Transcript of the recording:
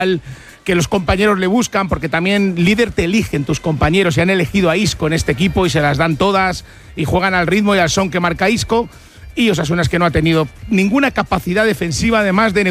que los compañeros le buscan, porque también líder te eligen tus compañeros y han elegido a Isco en este equipo y se las dan todas y juegan al ritmo y al son que marca Isco. Y Osasuna es que no ha tenido ninguna capacidad defensiva además de